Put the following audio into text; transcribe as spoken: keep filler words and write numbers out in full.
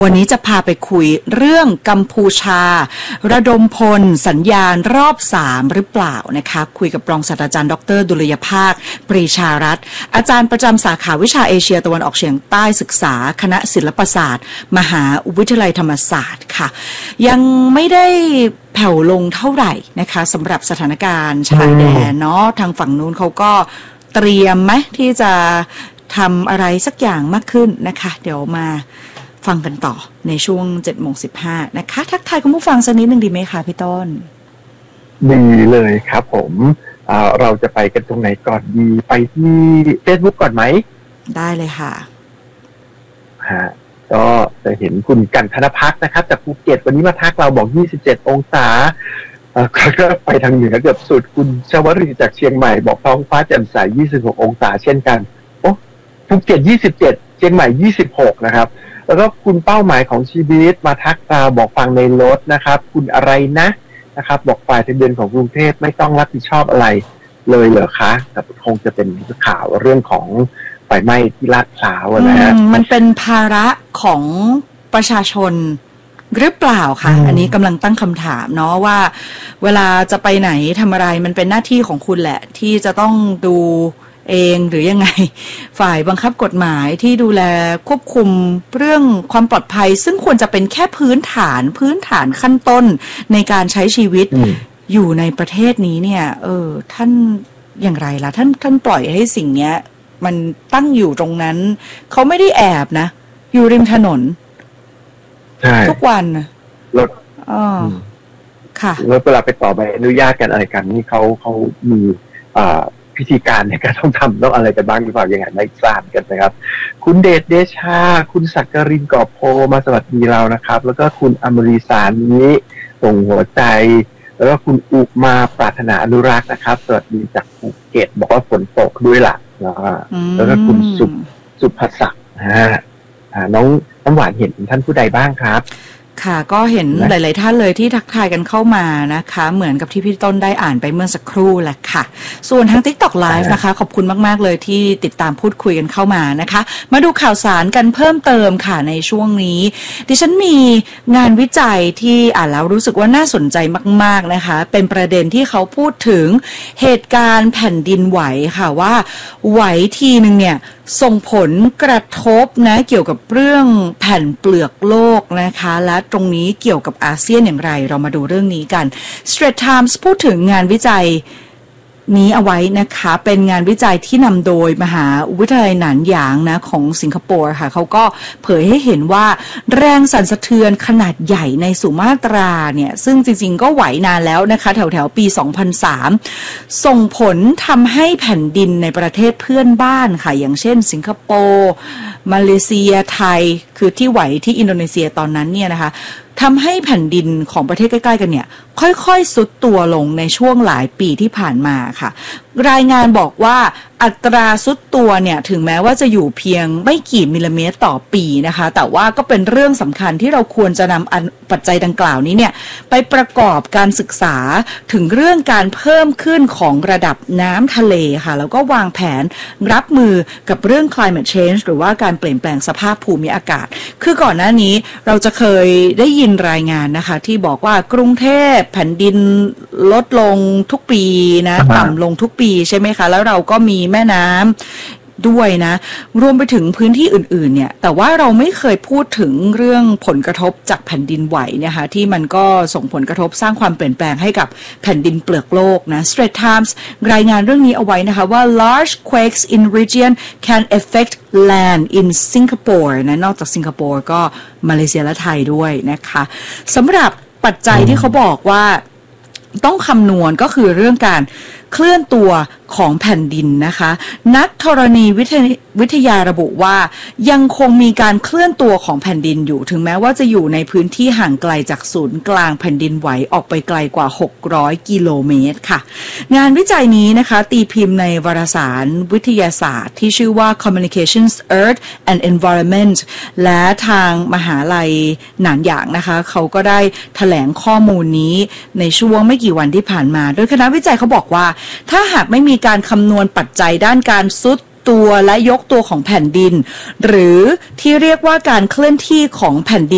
วันนี้จะพาไปคุยเรื่องกัมพูชาระดมพลสัญญาณรอบสามหรือเปล่านะคะคุยกับรองศาสตราจารย์ดรดุลยภาคปรีชารัตน์อาจารย์ประจำสาขาวิชาเอเชียตะวันออกเฉียงใต้ศึกษาคณะศิลปศาสตร์มหาวิทยาลัยธรรมศาสตร์ค่ะยังไม่ได้แผ่วลงเท่าไหร่นะคะสำหรับสถานการณ์ชายแดนเนาะทางฝั่งนู้นเขาก็เตรียมไหมที่จะทำอะไรสักอย่างมากขึ้นนะคะเดี๋ยวมาฟังกันต่อในช่วง เจ็ดโมงสิบห้า นะคะทักทายคุณผู้ฟังสักนิดนึงดีไหมคะพี่ต้นดีเลยครับผมเอ่อเราจะไปกันตรงไหนก่อนดีไปที่ Facebook ก่อนไหมได้เลยค่ะฮะก็จะเห็นคุณกันธนภักดิ์นะครับจากภูเก็ตวันนี้มาทักเราบอกยี่สิบเจ็ดองศาเอ่อก็ไปทางเหนือเกือบสุดคุณชวรีจากเชียงใหม่บอกท้องฟ้าแจ่มใสยี่สิบหกองศาเช่นกันโอ้ภูเก็ตยี่สิบเจ็ดเชียงใหม่ยี่สิบหกนะครับแล้วก็คุณเป้าหมายของชีวิตมาทักเราบอกฟังในรถนะครับคุณอะไรนะนะครับบอกฝ่ายทะเบียนของกรุงเทพไม่ต้องรับผิดชอบอะไรเลยเหรอคะแต่คงจะเป็นข่าวเรื่องของไฟไหม้ที่ลาดพร้าวนะฮะมันเป็นภาระของประชาชนหรือเปล่าคะอันนี้กำลังตั้งคำถามเนาะว่าเวลาจะไปไหนทำอะไรมันเป็นหน้าที่ของคุณแหละที่จะต้องดูเองหรือยังไงฝ่ายบังคับกฎหมายที่ดูแลควบคุมเรื่องความปลอดภัยซึ่งควรจะเป็นแค่พื้นฐานพื้นฐานขั้นต้นในการใช้ชีวิตอยู่ในประเทศนี้เนี่ยเออท่านอย่างไรล่ะท่านท่านปล่อยให้สิ่งเนี้ยมันตั้งอยู่ตรงนั้นเขาไม่ได้แอบนะอยู่ริมถนนทุกวันแล้วอ๋อค่ะแล้วเวลาไปต่อใบอนุญาตกันอะไรกันนี่เขาเขามีอ่าพิธีการในการต้องทำต้องอะไรกันบ้างหรือเปล่ายังไงไม่ทราบกันนะครับคุณเดชเดชาคุณศักรินกอบโพมาสวัสดีเรานะครับแล้วก็คุณอมรีสารนี้ส่งหัวใจแล้วก็คุณอุมาปรารถนาอนุรักษ์นะครับสวัสดีจากภูเก็ตบอกว่าฝนตกด้วยล่ะแล้วก็คุณสุสุภศักดิ์ฮะน้องน้ำหวานเห็นท่านผู้ใดบ้างครับค่ะก็เห็นหลายๆท่านเลยที่ทักทายกันเข้ามานะคะเหมือนกับที่พี่ต้นได้อ่านไปเมื่อสักครู่แหละค่ะส่วนทาง TikTok Live นะคะขอบคุณมากๆเลยที่ติดตามพูดคุยกันเข้ามานะคะมาดูข่าวสารกันเพิ่มเติมค่ะในช่วงนี้ดิฉันมีงานวิจัยที่อ่านแล้วรู้สึกว่าน่าสนใจมากๆนะคะเป็นประเด็นที่เขาพูดถึงเหตุการณ์แผ่นดินไหวค่ะว่าไหวทีนึงเนี่ยส่งผลกระทบนะเกี่ยวกับเรื่องแผ่นเปลือกโลกนะคะและตรงนี้เกี่ยวกับอาเซียนอย่างไรเรามาดูเรื่องนี้กัน Straits Times พูดถึงงานวิจัยนี้เอาไว้นะคะเป็นงานวิจัยที่นำโดยมหาวิทยาลัยหนานหยางนะของสิงคโปร์ค่ะเขาก็เผยให้เห็นว่าแรงสั่นสะเทือนขนาดใหญ่ในสุมาตราเนี่ยซึ่งจริงๆก็ไหวนานแล้วนะคะแถวๆปีสองพันสามส่งผลทำให้แผ่นดินในประเทศเพื่อนบ้านค่ะอย่างเช่นสิงคโปร์มาเลเซียไทยคือที่ไหวที่อินโดนีเซียตอนนั้นเนี่ยนะคะทำให้แผ่นดินของประเทศใกล้ๆกันเนี่ยค่อยๆซุดตัวลงในช่วงหลายปีที่ผ่านมาค่ะรายงานบอกว่าอัตราซุดตัวเนี่ยถึงแม้ว่าจะอยู่เพียงไม่กี่มิลลิเมตรต่อปีนะคะแต่ว่าก็เป็นเรื่องสำคัญที่เราควรจะนำปัจจัยดังกล่าวนี้เนี่ยไปประกอบการศึกษาถึงเรื่องการเพิ่มขึ้นของระดับน้ำทะเลค่ะแล้วก็วางแผนรับมือกับเรื่อง climate change หรือว่าการเปลี่ยนแปลงสภาพภูมิอากาศคือก่อนหน้านี้เราจะเคยได้ยินรายงานนะคะที่บอกว่ากรุงเทพแผ่นดินลดลงทุกปีนะต่ำลงทุกปีใช่ไหมคะแล้วเราก็มีแม่น้ำด้วยนะรวมไปถึงพื้นที่อื่นๆเนี่ยแต่ว่าเราไม่เคยพูดถึงเรื่องผลกระทบจากแผ่นดินไหวเนี่ยค่ะที่มันก็ส่งผลกระทบสร้างความเปลี่ยนแปลงให้กับแผ่นดินเปลือกโลกนะ Straits Times รายงานเรื่องนี้เอาไว้นะคะว่า large quakes in region can affect land in Singapore นะนอกจากสิงคโปร์ก็มาเลเซียและไทยด้วยนะคะสำหรับปัจจัยที่เขาบอกว่าต้องคำนวณก็คือเรื่องการเคลื่อนตัวของแผ่นดินนะคะนักธรณีวิทยาวิทยาระบุว่ายังคงมีการเคลื่อนตัวของแผ่นดินอยู่ถึงแม้ว่าจะอยู่ในพื้นที่ห่างไกลจากศูนย์กลางแผ่นดินไหวออกไปไกลกว่าหกร้อยกิโลเมตรค่ะงานวิจัยนี้นะคะตีพิมพ์ในวารสารวิทยาศาสตร์ที่ชื่อว่า Communications Earth and Environment และทางมหาลัยหนานหยางนะคะเขาก็ได้แถลงข้อมูลนี้ในช่วงไม่กี่วันที่ผ่านมาโดยคณะวิจัยเขาบอกว่าถ้าหากไม่มีการคำนวณปัจจัยด้านการซุด ตัวและยกตัวของแผ่นดินหรือที่เรียกว่าการเคลื่อนที่ของแผ่นดิน